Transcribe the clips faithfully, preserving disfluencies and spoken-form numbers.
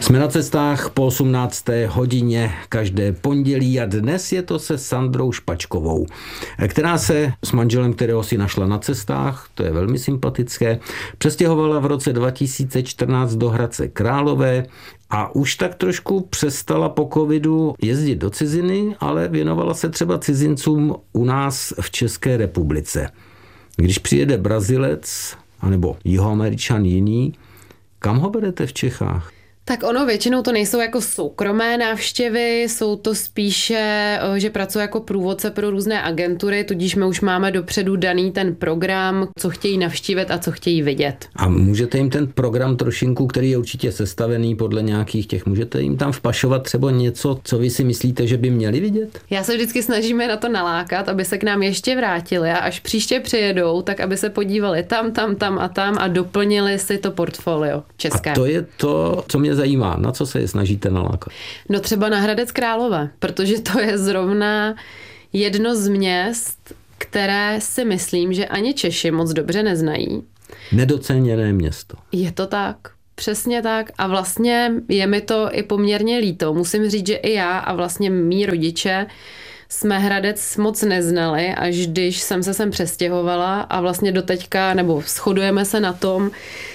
Jsme na cestách po osmnácté hodině každé pondělí a dnes je to se Sandrou Špačkovou, která se s manželem, kterého si našla na cestách, to je velmi sympatické, přestěhovala v roce dva tisíce čtrnáct do Hradce Králové a už tak trošku přestala po covidu jezdit do ciziny, ale věnovala se třeba cizincům u nás v České republice. Když přijede Brazilec anebo Jihoameričan jiný, kam ho berete v Čechách? Tak ono většinou to nejsou jako soukromé návštěvy, jsou to spíše, že pracuje jako průvodce pro různé agentury, tudíž my už máme dopředu daný ten program, co chtějí navštívit a co chtějí vidět. A můžete jim ten program trošinku, který je určitě sestavený podle nějakých těch, můžete jim tam vpašovat třeba něco, co vy si myslíte, že by měli vidět? Já se vždycky snažíme na to nalákat, aby se k nám ještě vrátili a až příště přijedou, tak aby se podívali tam, tam, tam a tam a doplnili si to portfolio české. A to je to, co mě zajímá. Na co se je snažíte nalákat? No třeba na Hradec Králové, protože to je zrovna jedno z měst, které si myslím, že ani Češi moc dobře neznají. Nedoceněné město. Je to tak. Přesně tak. A vlastně je mi to i poměrně líto. Musím říct, že i já a vlastně mý rodiče jsme Hradec moc neznali, až když jsem se sem přestěhovala a vlastně doteďka, nebo shodujeme se na tom,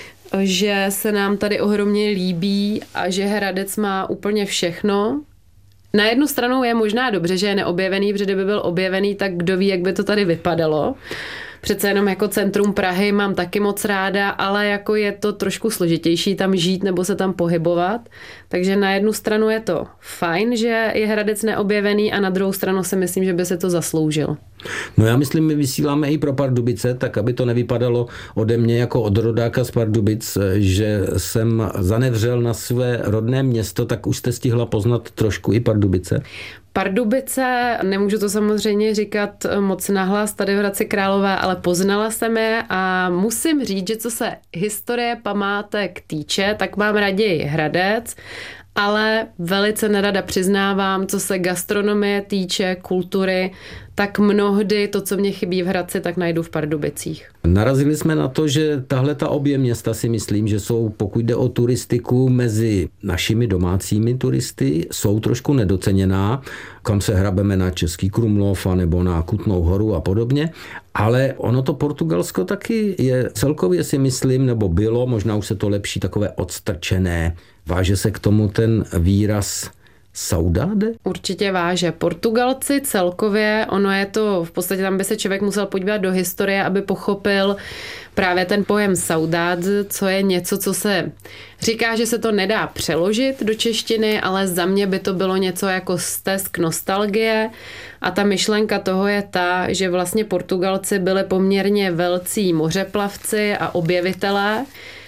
že se nám tady ohromně líbí a že Hradec má úplně všechno. Na jednu stranu je možná dobře, že je neobjevený, protože kdyby byl objevený, tak kdo ví, jak by to tady vypadalo. Přece jenom jako centrum Prahy mám taky moc ráda, ale jako je to trošku složitější tam žít nebo se tam pohybovat. Takže na jednu stranu je to fajn, že je Hradec neobjevený a na druhou stranu si myslím, že by se to zasloužil. No já myslím, my vysíláme i pro Pardubice, tak aby to nevypadalo ode mě jako od rodáka z Pardubic, že jsem zanevřel na své rodné město, tak už jste stihla poznat trošku i Pardubice? Pardubice, nemůžu to samozřejmě říkat moc nahlas tady v Hradci Králové, ale poznala jsem je a musím říct, že co se historie památek týče, tak mám raději Hradec, ale velice nerada přiznávám, co se gastronomie týče, kultury, tak mnohdy to, co mě chybí v Hradci, tak najdu v Pardubicích. Narazili jsme na to, že tahle ta obě města si myslím, že jsou, pokud jde o turistiku, mezi našimi domácími turisty, jsou trošku nedoceněná, kam se hrabeme na Český Krumlov nebo na Kutnou Horu a podobně. Ale ono to Portugalsko taky je celkově si myslím, nebo bylo, možná už se to lepší, takové odstrčené. Váže se k tomu ten výraz saudade? Určitě váže. Portugalci celkově, ono je to, v podstatě tam by se člověk musel podívat do historie, aby pochopil právě ten pojem saudade, co je něco, co se říká, že se to nedá přeložit do češtiny, ale za mě by to bylo něco jako stesk nostalgie a ta myšlenka toho je ta, že vlastně Portugalci byli poměrně velcí mořeplavci a objevitelé.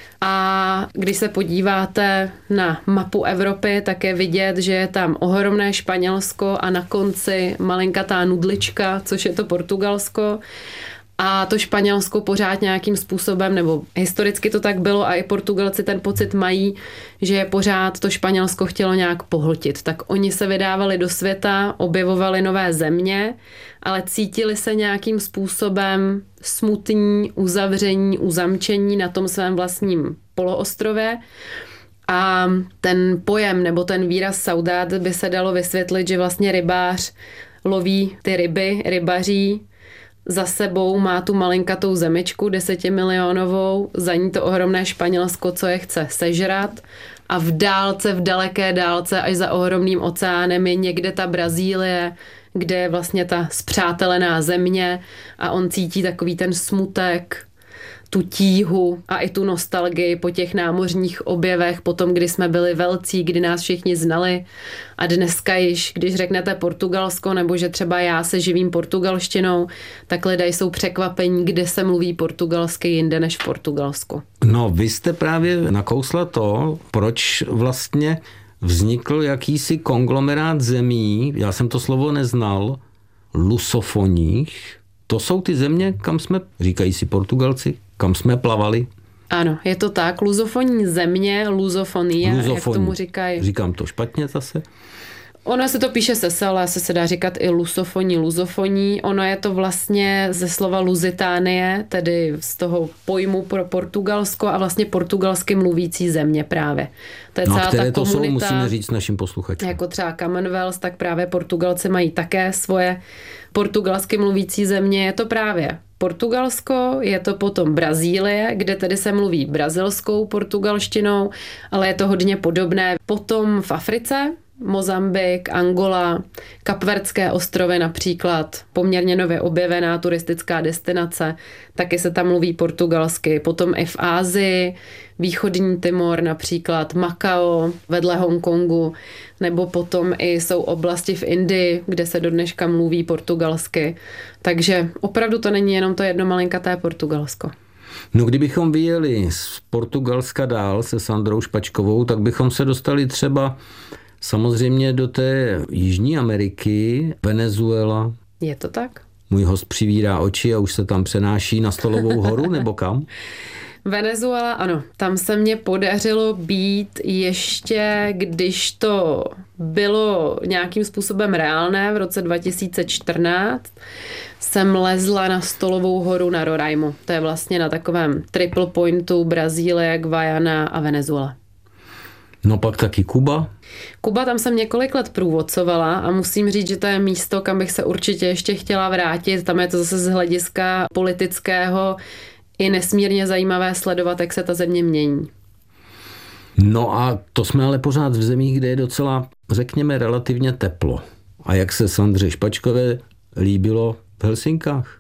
A když se podíváte na mapu Evropy, tak je vidět, že je tam ohromné Španělsko a na konci malinkatá nudlička, což je to Portugalsko. A to Španělsko pořád nějakým způsobem, nebo historicky to tak bylo a i Portugalci ten pocit mají, že je pořád to Španělsko chtělo nějak pohltit. Tak oni se vydávali do světa, objevovali nové země, ale cítili se nějakým způsobem smutní, uzavření, uzamčení na tom svém vlastním poloostrově. A ten pojem nebo ten výraz saudade by se dalo vysvětlit, že vlastně rybář loví ty ryby, rybaří, za sebou má tu malinkatou zemičku desetimilionovou, za ní to ohromné Španělsko, co je chce sežrat a v dálce, v daleké dálce až za ohromným oceánem je někde ta Brazílie, kde je vlastně ta spřátelená země a on cítí takový ten smutek, tu tíhu a i tu nostalgii po těch námořních objevech, po tom, kdy jsme byli velcí, kdy nás všichni znali. A dneska již, když řeknete Portugalsko, nebo že třeba já se živím portugalštinou, tak lidé jsou překvapení, kde se mluví portugalsky jinde než v Portugalsku. No, vy jste právě nakousla to, proč vlastně vznikl jakýsi konglomerát zemí, já jsem to slovo neznal, lusofoních. To jsou ty země, kam jsme, říkají si Portugalci, kam jsme plavali. Ano, je to tak. Luzofonní země, luzofonie, jak tomu říkají. Říkám to špatně zase? Ono se to píše se, ale se se dá říkat i lusofoní, luzofoní. Ono je to vlastně ze slova Luzitánie, tedy z toho pojmu pro Portugalsko a vlastně portugalsky mluvící země právě. To je no celá a které ta to komunita, jsou, musíme říct našim posluchačům. jako třeba Commonwealth, tak právě Portugalci mají také svoje portugalsky mluvící země. Je to právě Portugalsko, je to potom Brazílie, kde tedy se mluví brazilskou portugalštinou, ale je to hodně podobné. Potom v Africe, Mozambik, Angola, Kapverdské ostrovy například, poměrně nově objevená turistická destinace, taky se tam mluví portugalsky. Potom i v Ásii, východní Timor například, Makao vedle Hongkongu, nebo potom i jsou oblasti v Indii, kde se do dneška mluví portugalsky. Takže opravdu to není jenom to jedno malinkaté Portugalsko. No kdybychom vyjeli z Portugalska dál se Sandrou Špačkovou, tak bychom se dostali třeba samozřejmě do té Jižní Ameriky, Venezuela. Je to tak? Můj host přivírá oči a už se tam přenáší na Stolovou horu, nebo kam? Venezuela, ano, tam se mně podařilo být ještě, když to bylo nějakým způsobem reálné, v roce dva tisíce čtrnáct jsem lezla na Stolovou horu na Roraimu. To je vlastně na takovém triple pointu Brazílie, Guayana a Venezuela. No pak taky Kuba. Kuba, tam jsem několik let průvodcovala a musím říct, že to je místo, kam bych se určitě ještě chtěla vrátit. Tam je to zase z hlediska politického i nesmírně zajímavé sledovat, jak se ta země mění. No a to jsme ale pořád v zemích, kde je docela, řekněme, relativně teplo. A jak se Sandře Špačkové líbilo v Helsinkách?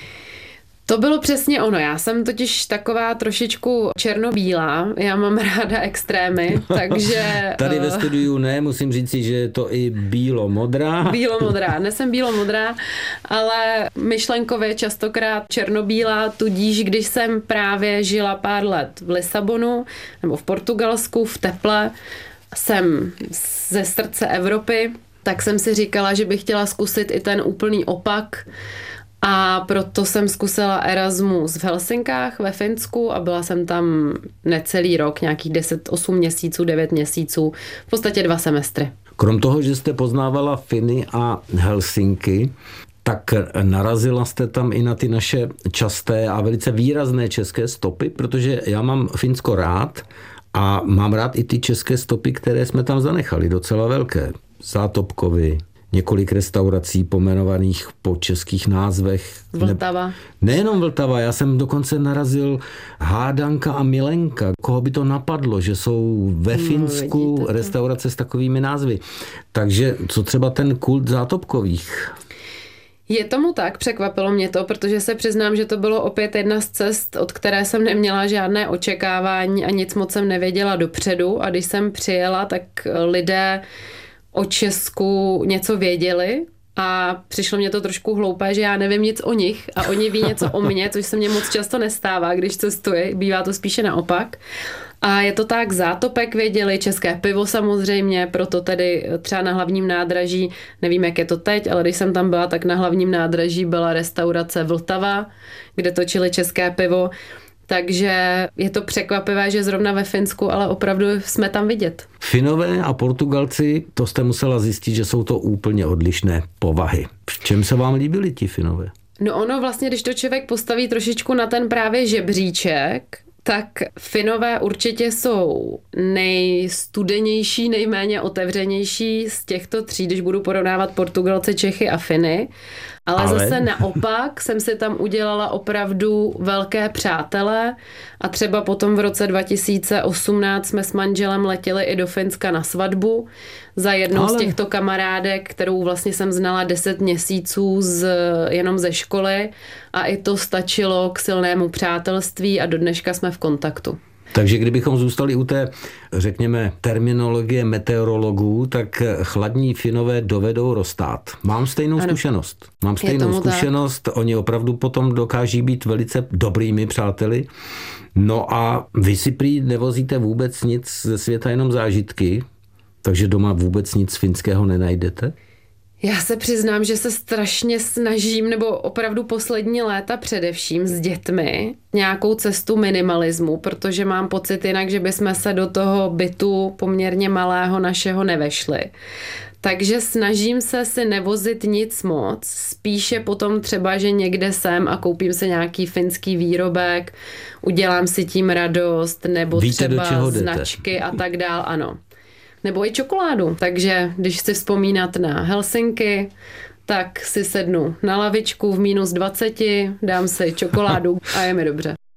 To bylo přesně ono. Já jsem totiž taková trošičku černobílá. Já mám ráda extrémy, takže... Tady ve studiu ne, musím říct si, že je to i bílo-modrá. Bílo-modrá. Nesem bílo-modrá, ale myšlenkově častokrát černobílá, tudíž když jsem právě žila pár let v Lisabonu nebo v Portugalsku v teple, jsem ze srdce Evropy, tak jsem si říkala, že bych chtěla zkusit i ten úplný opak. A proto jsem zkusila Erasmus v Helsinkách ve Finsku a byla jsem tam necelý rok, nějakých deset, osm měsíců, devět měsíců, v podstatě dva semestry. Krom toho, že jste poznávala Finy a Helsinky, tak narazila jste tam i na ty naše časté a velice výrazné české stopy, protože já mám Finsko rád a mám rád i ty české stopy, které jsme tam zanechali, docela velké. Zátopkovy, několik restaurací pomenovaných po českých názvech. Vltava. Ne, nejenom Vltava, já jsem dokonce narazil Hádanka a Milenka. Koho by to napadlo, že jsou ve no, Finsku restaurace s takovými názvy. Takže co třeba ten kult Zátopkových? Je tomu tak, překvapilo mě to, protože se přiznám, že to bylo opět jedna z cest, od které jsem neměla žádné očekávání a nic moc jsem nevěděla dopředu. A když jsem přijela, tak lidé o Česku něco věděli a přišlo mě to trošku hloupé, že já nevím nic o nich a oni ví něco o mně, což se mně moc často nestává, když cestuji, bývá to spíše naopak. A je to tak, Zátopek věděli, české pivo samozřejmě, proto tedy třeba na hlavním nádraží, nevím, jak je to teď, ale když jsem tam byla, tak na hlavním nádraží byla restaurace Vltava, kde točili české pivo. Takže je to překvapivé, že zrovna ve Finsku, ale opravdu jsme tam vidět. Finové a Portugalci, to jste musela zjistit, že jsou to úplně odlišné povahy. V čem se vám líbili ti Finové? No ono vlastně, když to člověk postaví trošičku na ten právě žebříček, tak Finové určitě jsou nejstudenější, nejméně otevřenější z těchto tří, když budu porovnávat Portugalce, Čechy a Finy. Ale, Ale zase naopak jsem si tam udělala opravdu velké přátele a třeba potom v roce dva tisíce osmnáct jsme s manželem letěli i do Finska na svatbu za jednou Ale... z těchto kamarádek, kterou vlastně jsem znala deset měsíců z, jenom ze školy a i to stačilo k silnému přátelství a do dneška jsme v kontaktu. Takže kdybychom zůstali u té, řekněme, terminologie meteorologů, tak chladní Finové dovedou roztát. Mám stejnou ano. zkušenost. Mám stejnou zkušenost. Tak. Oni opravdu potom dokáží být velice dobrými přáteli. No a vy si prý nevozíte vůbec nic ze světa, jenom zážitky, takže doma vůbec nic finského nenajdete? Já se přiznám, že se strašně snažím, nebo opravdu poslední léta především s dětmi, nějakou cestu minimalismu, protože mám pocit jinak, že bychom se do toho bytu poměrně malého našeho nevešli. Takže snažím se si nevozit nic moc, spíše potom třeba, že někde jsem a koupím se nějaký finský výrobek, udělám si tím radost, nebo Víte, třeba značky a tak dál, ano. Nebo i čokoládu, takže když chci vzpomínat na Helsinky, tak si sednu na lavičku v minus dvaceti, dám si čokoládu a je mi dobře.